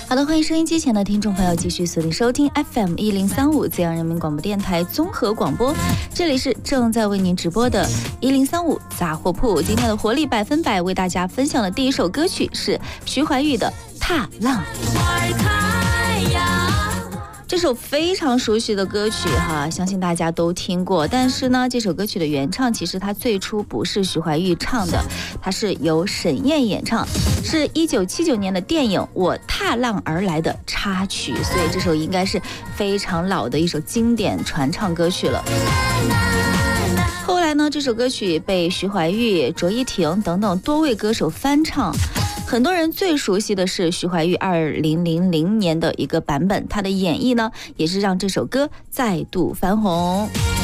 好的，欢迎收音机前的听众朋友继续锁定收听 FM1035资阳人民广播电台综合广播，这里是正在为您直播的1035杂货铺。今天的活力100%为大家分享的第一首歌曲是徐怀钰的《踏浪》。这首非常熟悉的歌曲相信大家都听过，但是呢，这首歌曲的原唱其实它最初不是徐怀钰唱的，它是由沈燕演唱，是1979年的电影《我踏浪而来》的插曲，所以这首应该是非常老的一首经典传唱歌曲了。后来呢，这首歌曲被徐怀钰、卓依婷等等多位歌手翻唱。很多人最熟悉的是徐怀钰2000年的一个版本，他的演绎呢，也是让这首歌再度翻红。